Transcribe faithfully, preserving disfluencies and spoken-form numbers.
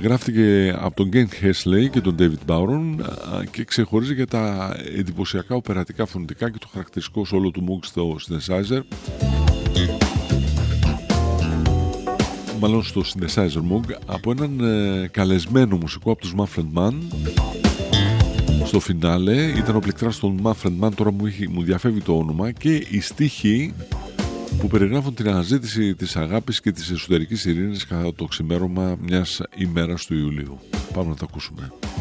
Γράφτηκε από τον Γκέιν Χέσλεϊ και τον David Bowron και ξεχωρίζει για τα εντυπωσιακά οπερατικά φωνητικά και το χαρακτηριστικό σόλο του Moog στο synthesizer, μάλλον στο synthesizer Moog, από έναν ε, καλεσμένο μουσικό από τους Manfred Mann. Στο φινάλε ήταν ο πληκτράς των Manfred Mann, τώρα μου, μου διαφεύγει το όνομα, και οι στίχοι που περιγράφουν την αναζήτηση της αγάπης και της εσωτερικής ειρήνης κατά το ξημέρωμα μιας ημέρας του Ιουλίου. Πάμε να τα ακούσουμε.